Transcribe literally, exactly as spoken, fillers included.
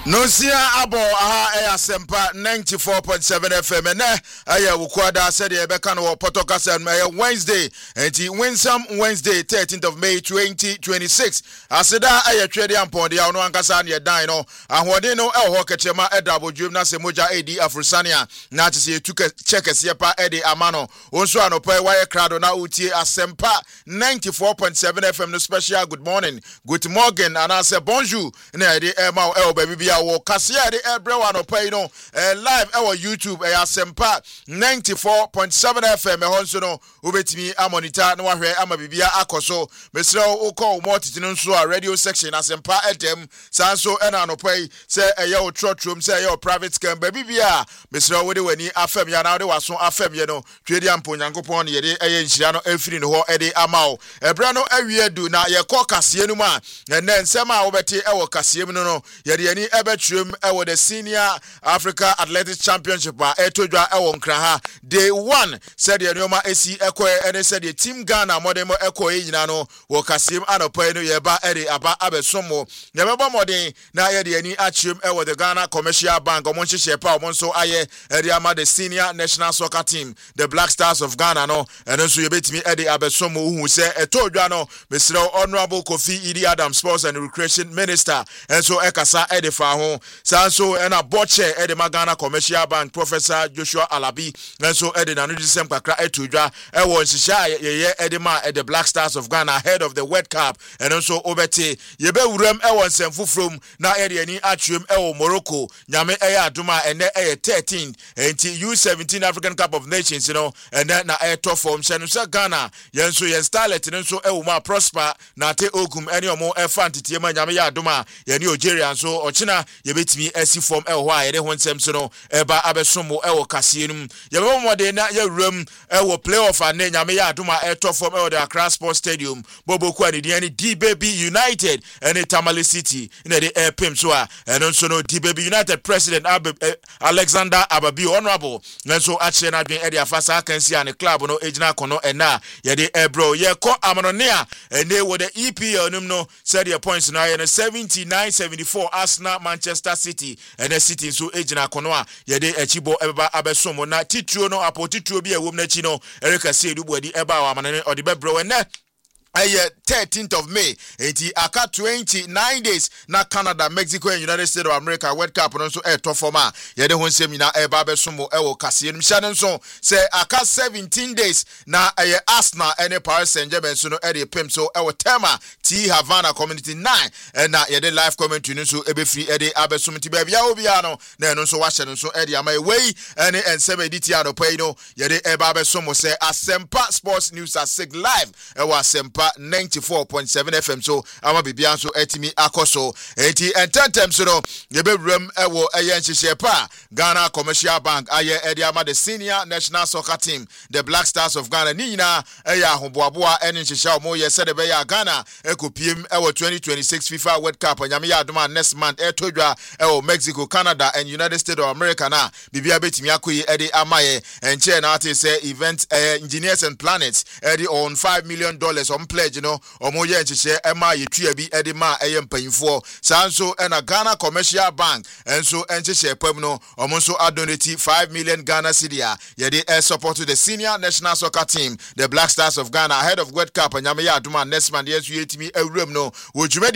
No sia abo aha eya sempa ninety-four point seven F M ene aya wukwada said e beka no Potokasa and Wednesday enti Winsome Wednesday thirteenth of May twenty twenty-six aseda aya twede ampon dia no ankasa ne dan no ahode no e ho kechema edabo dwum na semoja edi afrusania na tse etuka chekese pa edi amano onso anopa waye krado na utie asempa ninety-four point seven F M no special good morning good morning and I say bonjour na edi e ma e baby wo kasia de ebrewa no pay no live our YouTube e asempa ninety-four point seven F M e honso no ubetimi amonita na wahwe ama bibia akoso mesre wo call multitude nso a radio section asempa edem sanso e na no pay say e ye wo trotrom say e ye private scam baby bia mesre wo de wani afem ya na wo de waso afem ye no twedi ampo nyankopon ye de e ye nhira no afiri ne ho e de amawo ebre no awie du na ye kɔ kasie no ma ene nsema a wo beti e wo kasie no no ye de ani Betrum ewo the Senior Africa Athletics Championship a etodwa ewo nkraha day one said the nyoma esi ekoe ene said the team Ghana modemo ekoe nyina no wo kasim anopa no yeba ere aba abesomo yebeba modern na ye de ani achim ewo the Ghana Commercial Bank omo nhihye pa omo nso aye ere ama the Senior National Soccer Team the Black Stars of Ghana no ene nso yebetimi ere abesomo hu se etodwa no Mister Honorable Kofi Idi Adams Sports and Recreation Minister enso ekasa ede fa ho sanso ena boche ede Ghana Commercial Bank Professor Joshua Alabi enso ede na no disem kakra etodwa ewo nhihya ye ede ma ede Black Stars of Ghana ahead of the World Cup and also obete yebe wuram ewo nsemfufrom na ede ani atwem ewo Morocco nyame eya adoma ene eye thirteen enti U seventeen African Cup of Nations you know and then na e top form senso Ghana yenso yen starlet enso ewo ma prosper na te ogum ene omo e fantiti ma nyame ya adoma ye ni Algeria so ochina yebetimi esi form e ho a ye de ho nsem so no eba abesomo e wo kasie num yebemo mode na ye wuram e wo playoff ane nyame ya adoma e top form e wo the Accra Sports Stadium boboku ani di ani D Baby United ene Tamale City ina de air pim so a eno so no D Baby United president Ab eh, Alexander Ababi honorable nso ache na dwen e de afasa kansi ane club no ejina kono ena ye de e bro ye ko amonone a ene wo the E P L num no said your points na ye seventy-nine seventy-four Arsenal Manchester City and the City so ejina kono a ye de achibo eba abesomo na tituo no apotituo bi ewom na chi no Erika Sedu bodi eba wa manane odi bebro ene Aye, thirteenth of May, eti aka twenty-nine days na Canada, Mexico, and United States of America World Cup no so e to forma. Ye de hon sem na e ba besomo e wo kase nim sha so say aka seventeen days na aye Arsenal and Paris Saint-Germain so no e de pem so e wo tema T Havana Community nine and na ye de live commentary no so e be free e de abesom ti ba bia obi ano na no so wa hye no so e de ama wey ene ensem editi ano pay no ye de e ba besomo say Asempa Sports News at six live e wo Asempa ninety-four point seven F M so ama bibia so etimi akoso enti ententem so no ye be wram ewo eye nhihye pa Ghana Commercial Bank aye ede ama the Senior National Soccer Team the Black Stars of Ghana ni nyina eye ahoboaboa ene nhihye omo ye said be ya Ghana ekopiem ewo twenty twenty-six FIFA World Cup nyame ya adoma next month etodwa ewo Mexico, Canada and United States of America na bibia betimi akoyi ede amaye enche na ate say event uh, engineers and planets ede on five million dollars on pledge you know omo ye nhihye ema yetua bi ede ma eye mpanyifo sanso ena Ghana Commercial Bank enso enhihye pam no omo nso adonate five million Ghana cedi ye de air support to the Senior National Soccer Team the Black Stars of Ghana ahead of World Cup nyame ya adoma next month yes yetimi awuram no wo